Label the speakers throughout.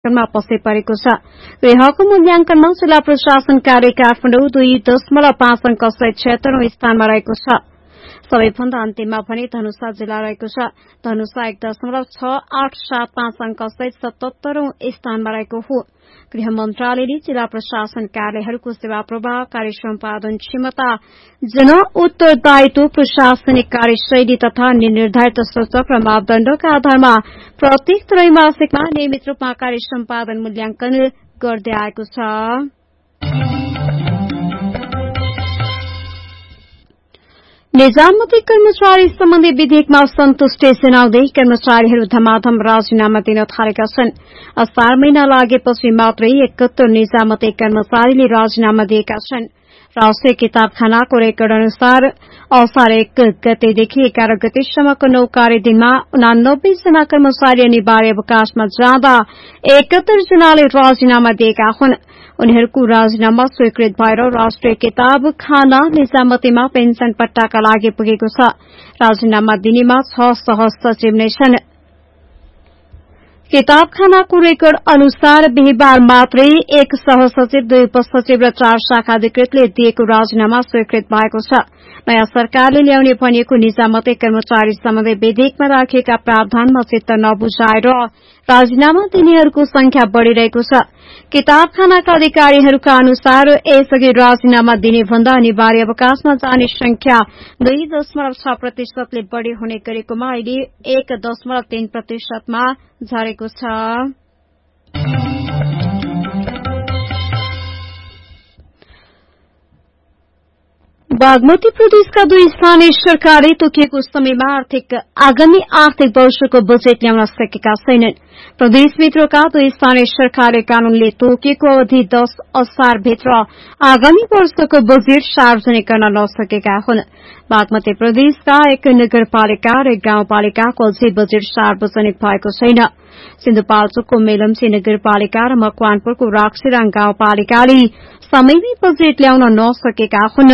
Speaker 1: मा पसे परेको छ। गृहको मूल्याङ्कनमा जिल्ला प्रशासन कार्य काठमाडौँ 2.5 अङ्क सहित 76औं स्थानमा रहेको छ। सबैभन्दा अन्तिममा भने धनुषा जिल्ला रहेको छ। धनुषा 1.6875 अङ्क सहित 77औं स्थानमा रहेको हो। गृह मन्त्रालयले जिल्ला प्रशासन कार्यालयहरूको सेवा प्रवाह, कार्य सम्पादन क्षमता, जन उत्तरदायित्व, प्रशासनिक कार्यशैली तथा निर्धारित सूचक र मापदण्डका आधारमा प्रत्येक त्रैमासिकमा नियमित रूपमा कार्य सम्पादन मूल्याङ्कन गर्दै आएको छ। निजामती कर्मचारी सम्बन्धी विधेयकमा सन्तुष्टि जनाउँदै कर्मचारीहरू धमाधम राजीनामा दिन थालेका छन्। असार महिना लागेपछि मात्रै 71 निजामती कर्मचारीले राजीनामा दिएका छन्। राष्ट्रिय किताबखानाको रेकर्ड अनुसार असार 1 गतेदेखि 11 गतेसम्मको 9 कार्यदिनमा 89 जना कर्मचारी अनिवार्य अवकाशमा जाँदा 71 जनाले राजीनामा दिएका हुन्। उनीहरूको राजीनामा स्वीकृत भएर राष्ट्रिय किताबखाना निजामतीमा पेन्सन पट्टाका लागि पुगेको छ। राजीनामा दिनेमा 6 सहसचिव नै छन्। किताबखानाको रेकर्ड अनुसार बिहिबार मात्रै 1 सहसचिव, 2 उपसचिव र 4 शाखा अधिकृतले दिएको राजीनामा स्वीकृत भएको छ। नयाँ सरकारले ल्याउने भनिएको निजामती कर्मचारी सम्बन्धी विधेयकमा राखिएका प्रावधानमा चित्त नबुझाएर राजीनामा दिनेहरूको संख्या बढ़िरहेको छ। किताबखानाका अधिकारीहरूका अनुसार यसअघि राजीनामा दिने भन्दा अनिवार्य अवकाशमा जाने संख्या 2.6% बढ़ी हुने गरेकोमा अहिले 1.3% मा झरेको छ। बागमती प्रदेशका 2 स्थानीय सरकारले तोकिएको समयमा आगामी आर्थिक वर्षको बजेट ल्याउन सकेका छैनन्। प्रदेशभित्रका 2 स्थानीय सरकारले कानूनले तोकिएको अवधि 10 असारभित्र आगामी वर्षको बजेट सार्वजनिक गर्न नसकेका हुन्। बागमती प्रदेशका 1 नगरपालिका र 1 गाउँपालिकाको अझै बजेट सार्वजनिक भएको छैन। सिन्धुपाल्चोकको मेलम्ची नगरपालिका र मकवानपुरको राक्सीराङ गाउँपालिकाले समयमै बजेट ल्याउन नसकेका हुन्।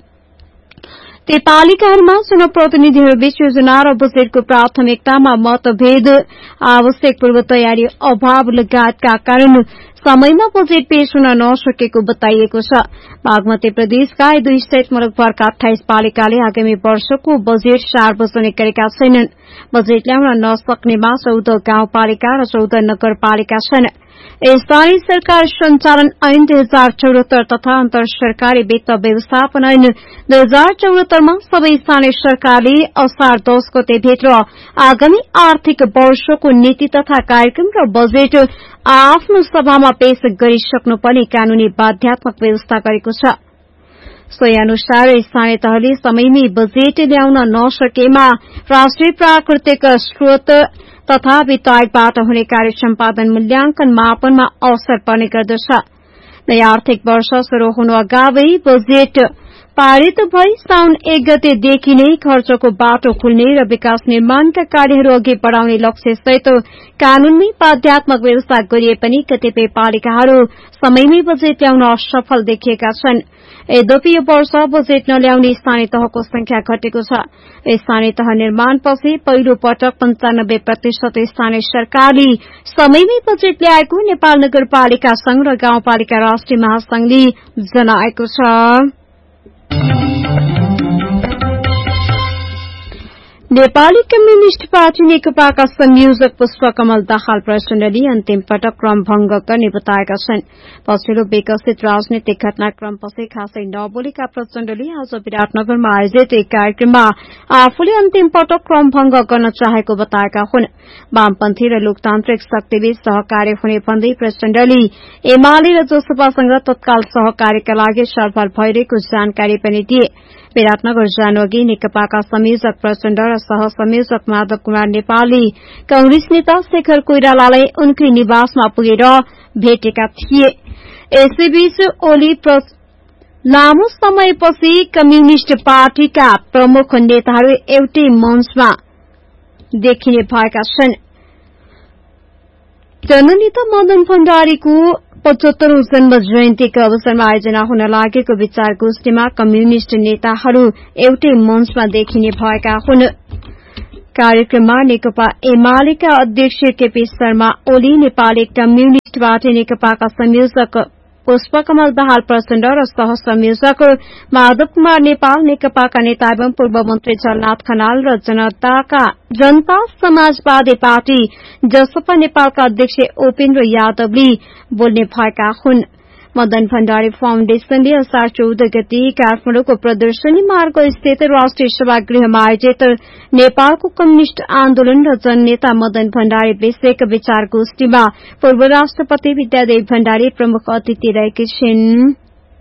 Speaker 1: ती पालिकाहरूमा जनप्रतिनिधिहरूबीच योजना र बजेटको प्राथमिकतामा मतभेद, आवश्यक पूर्व तयारी अभाव लगायतका कारण समयमा बजेट पेश हुन नसकेको बताइएको छ। बागमती प्रदेशका 2 सहित मुलुकभरका 28 पालिकाले आगामी वर्षको बजेट सार्वजनिक गरेका छैनन्। बजेट ल्याउन नसक्नेमा 14 गाउँपालिका र 14 नगरपालिका छन्। स्थानीय सरकार संचालन ऐन 2074 तथा अन्तर सरकारी वित्त व्यवस्थापन ऐन 2074 मा सबै स्थानीय सरकारले असार 10 गतेभित्र आगामी आर्थिक वर्षको नीति तथा कार्यक्रम र बजेट आफ्नो सभामा पेश गरिसक्नुपर्ने कानूनी बाध्यात्मक व्यवस्था गरेको छ। सोही अनुसार स्थानीय तहले समयमै बजेट ल्याउन नसकेमा राष्ट्रिय प्राकृतिक स्रोत तथा वित्त आयोगबाट हुने कार्य सम्पादन मूल्याङ्कन मापनमा असर पर्ने गर्दछ। नयाँ आर्थिक वर्ष शुरू हुनु अगावै बजेट पारित भई साउन 1 गतेदेखि नै खर्चको बाटो खुल्ने र विकास निर्माणका कार्यहरू अघि बढ़ाउने लक्ष्यसहित कानूनमै बाध्यात्मक व्यवस्था गरिए पनि कतिपय पालिकाहरू समयमै बजेट ल्याउन असफल देखिएका छन्। यद्यपि यो वर्ष बजेट नल्याउने स्थानीय तहको संख्या घटेको छ। स्थानीय तह निर्माणपछि पहिलो पटक 95% स्थानीय सरकारले समयमै बजेट ल्याएको नेपाल नगरपालिका संघ र गाउँपालिका राष्ट्रिय महासंघले जनाएको छ। नेपाली कम्युनिष्ट पार्टी नेकपाका संयोजक पुष्पकमल दाहाल प्रचण्डले अन्तिम पटक क्रम भंग गर्ने बताएका छन्। पछिल्लो विकसित राजनीतिक घटनाक्रमपछि खासै नबोलेका प्रचण्डले आज विराटनगरमा आयोजित एक कार्यक्रममा आफूले अन्तिम पटक क्रम भंग गर्न चाहेको बताएका हुन्। वामपन्थी र लोकतान्त्रिक शक्तिबीच सहकार्य हुने भन्दै प्रचण्डले एमाले र जसपासँग तत्काल सहकार्यका लागि छलफल भइरहेको जानकारी पनि दिए। विराटनगर जानुअघि नेकपाका संयोजक प्रचण्ड र सहसंयोजक माधव कुमार नेपालले कांग्रेस नेता शेखर कोइरालालाई उनकै निवासमा पुगेर भेटेका थिए। यसैबीच ओली लामो समयपछि कम्युनिष्ट पार्टीका प्रमुख नेताहरू एउटै मञ्चमा देखिने भएका छन्। जननेता मदन भण्डारीको 75औं जन्म जयन्तीको अवसरमा आयोजना हुन लागेको विचार गोष्ठीमा कम्युनिष्ट नेताहरू एउटै मञ्चमा देखिने भएका हुन्। कार्यक्रममा नेकपा एमालेका अध्यक्ष केपी शर्मा ओली, नेपाली कम्युनिष्ट पार्टी नेकपाका संयोजक पुष्पकमल दाहाल प्रचण्ड र सहसंयोजक माधव कुमार नेपाल, नेकपाका नेता एवं पूर्व मन्त्री जलनाथ खनाल र जनता समाजवादी पार्टी जसपा नेपालका अध्यक्ष उपेन्द्र यादवले बोल्ने भएका हुन्। मदन भण्डारी फाउन्डेशनले असार 14 गते काठमाडौँको प्रदर्शनी मार्ग स्थित राष्ट्रिय सभागृहमा आयोजित नेपालको कम्युनिष्ट आन्दोलन र जननेता मदन भण्डारी विषयक विचार गोष्ठीमा पूर्व राष्ट्रपति विद्यादेवी भण्डारी प्रमुख अतिथि रहेकी छिन्।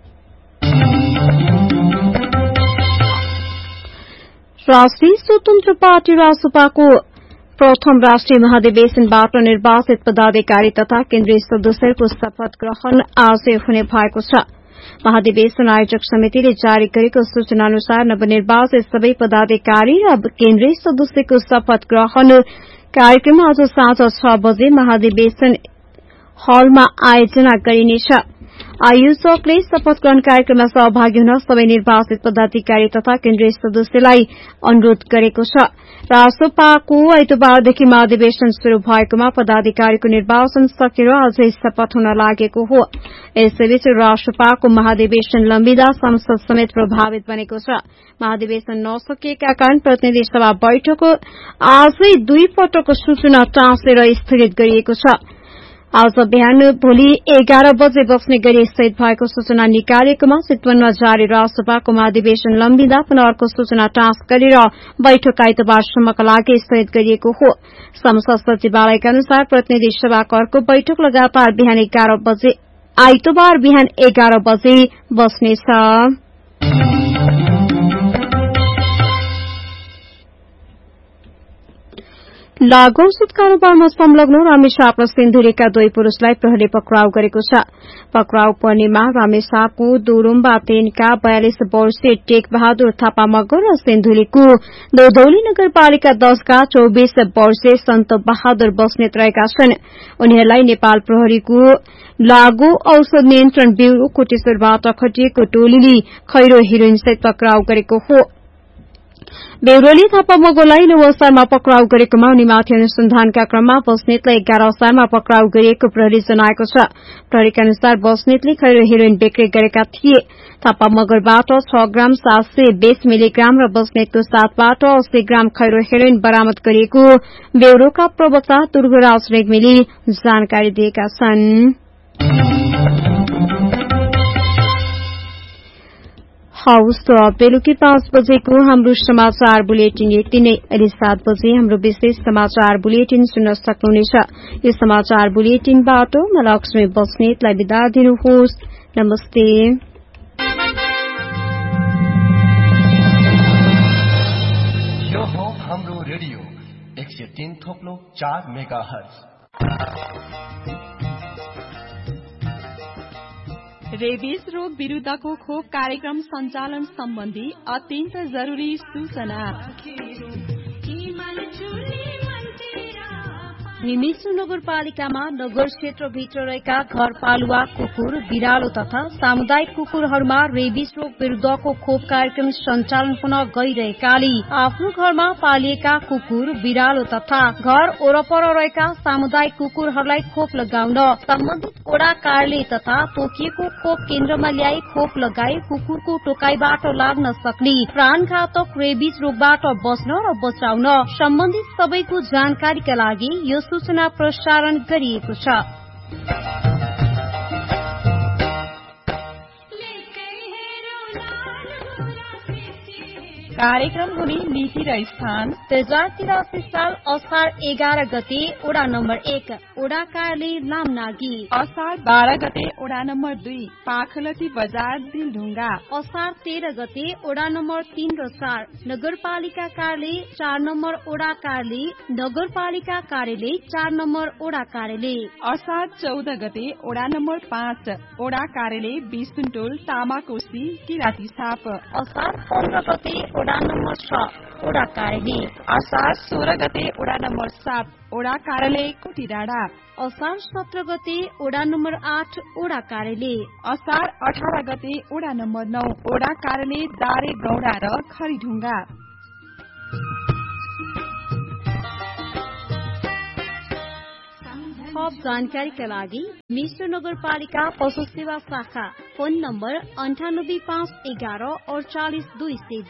Speaker 1: राष्ट्रिय स्वतन्त्र पार्टी रासपाको प्रथम राष्ट्रिय महाधिवेशनबाट निर्वाचित पदाधिकारी तथा केन्द्रीय सदस्यहरूको शपथ ग्रहण आज हुने भएको छ। महाधिवेशन आयोजक समितिले जारी गरेको सूचना अनुसार नवनिर्वाचित सबै पदाधिकारी र केन्द्रीय सदस्यको शपथ ग्रहण कार्यक्रम आज साँझ 6 बजे महाधिवेशन हलमा आयोजना गरिनेछ। आयोजकले शपथ ग्रहण कार्यक्रममा सहभागी हुन सबै निर्वाचित पदाधिकारी तथा केन्द्रीय सदस्यलाई अनुरोध गरेको छ। रासपाको आइतबारदेखि महाधिवेशन शुरू भएकोमा पदाधिकारीको निर्वाचन सकेर अझै शपथ हुन लागेको हो। यसैबीच रासपाको महाधिवेशन लम्बिँदा संसद समेत प्रभावित बनेको छ। महाधिवेशन नसकिएका कारण प्रतिनिधि सभा बैठक आजै 2 पटक सूचना टाँसेर स्थगित गरिएको छ। आज बिहान भोलि 11 बजे बस्ने गरी स्थगित भएको सूचना निकालेकोमा चितवनमा जारी रासपाको महाधिवेशन लम्बिँदा पुनः अर्को सूचना टाँस गरेर बैठक आइतबारसम्मका लागि स्थगित गरिएको हो। संसद सचिवालयका अनुसार प्रतिनिधि सभाको अर्को बैठक लगातार आइतबार बिहान 11 बजे बस्नेछ। लागू औषध कारोबारमा संलग्न रामेछाप र सिन्धुलीका 2 पुरूषलाई प्रहरीले पक्राउ गरेको छ। पक्राउ पर्नेमा रामेछापको दोरुम्बा 3का 42 वर्षीय टेक बहादुर थापा मगर र सिन्धुलीको दोधौली नगरपालिका 10 का 24 वर्षीय सन्त बहादुर बस्नेत रहेका छन्। उनीहरूलाई नेपाल प्रहरीको लागू औषध नियन्त्रण ब्यूरो कोटेश्वरबाट खटिएको टोलीले खैरो हेरोइनसहित पक्राउ गरेको हो। ब्यूरोले थापा मगरलाई 9 असारमा पक्राउ गरेकोमा उनीमाथि अनुसन्धानका क्रममा बस्नेतलाई 11 असारमा पक्राउ गरिएको प्रहरी जनाएको छ। प्रहरीका अनुसार बस्नेतले खैरो हेरोइन बिक्री गरेका थिए। थापा मगरबाट 6 ग्राम 720 मिलिग्राम र बस्नेतको साथबाट 80 ग्राम खैरो हेरोइन बरामद गरिएको ब्यूरोका प्रवक्ता दुर्गराज रेग्मीले जानकारी दिएका छन्। हौस् त बेलुकी 5 बजेको हाम्रो समाचार बुलेटिन यति नै। अहिले 7 बजे हाम्रो विशेष समाचार बुलेटिन सुन्न सक्नुहुनेछ। यो समाचार बुलेटिनबाट म लक्ष्मी बस्नेतलाई बिदा दिनुहोस्। नमस्ते।
Speaker 2: यो हो हाम्रो रेडियो 103.4 मेगाहर्ज।
Speaker 3: रेबिस रोग विरुद्धको खोप कार्यक्रम सञ्चालन सम्बन्धी अत्यन्त जरुरी सूचना।
Speaker 1: भीमेश्वर नगरपालिकामा नगर क्षेत्रभित्र रहेका घरपालुवा कुकुर, बिरालो तथा सामुदायिक कुकुरहरूमा रेबिस रोग विरुद्धको खोप कार्यक्रम सञ्चालन हुन गइरहेकाले आफ्नो घरमा पालिएका कुकुर, बिरालो तथा घर वरपर रहेका सामुदायिक कुकुरहरूलाई खोप लगाउन सम्बन्धित वडा कार्यालय तथा तोकिएको खोप केन्द्रमा ल्याई खोप लगाई कुकुरको टोकाईबाट लाग्न सक्ने प्राणघातक रेबिस रोगबाट बच्न र बचाउन सम्बन्धित सबैको जानकारीका लागि यो सूचना प्रसारण गरिएको छ।
Speaker 3: कार्यक्रम हुने मिति र स्थान
Speaker 1: 2083 साल असार 11 गते वडा नम्बर 1 वडा कार्यालय लामनागी।
Speaker 3: असार 12 गते वडा नम्बर 2 पाखलती बजार दिलढुङ्गा।
Speaker 1: असार 13 गते वडा नम्बर 3 र 4 नगरपालिका कार्यालय 4 नम्बर वडा कार्यालय नगरपालिका कार्यालय 4 नम्बर वडा कार्यालय।
Speaker 3: असार 14 गते वडा नम्बर 5 वडा कार्यालय बिसुनटोल तामाकोसी किराती छाप।
Speaker 1: असार 15 गते वडा नम्बर 6 वडा कार्यालय।
Speaker 3: असार 16 गते वडा नम्बर 7 वडा कार्यालय कोटीडाँडा।
Speaker 1: असार 17 गते वडा नम्बर 8 वडा कार्यालय।
Speaker 3: असार 18 गते वडा नम्बर 9 वडा कार्यालय दारे गौडा र खरीढुङ्गा।
Speaker 1: थप जानकारीका लागि मिश्र नगरपालिका पशु सेवा शाखा फोन नम्बर 9851148220